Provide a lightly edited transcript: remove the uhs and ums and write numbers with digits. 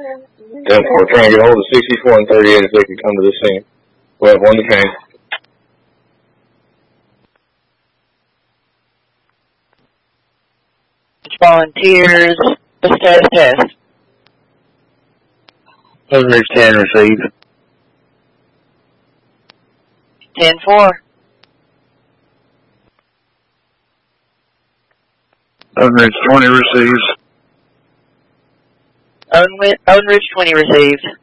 10-4, trying to get hold of 64 and 38 if they can come to the scene. We have one detained. Volunteers, the status test. Oak 10 received. 10-4. Oak 20 receives. Owen Ridge 20 received.